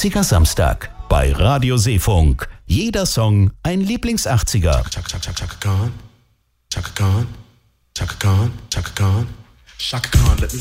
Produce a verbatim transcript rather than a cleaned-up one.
achtziger Samstag bei Radio Seefunk. Jeder Song ein Lieblings-achtziger. Chaka, Chaka, Chaka Khan, Chaka Khan, Chaka Khan, Chaka Khan, Chaka Khan, let me